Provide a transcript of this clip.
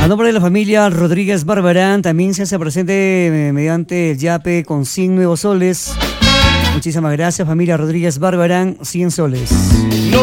A nombre de la familia Rodríguez Barbarán, también se hace presente mediante el yape con 100 nuevos soles. Muchísimas gracias, familia Rodríguez Barbarán, 100 soles.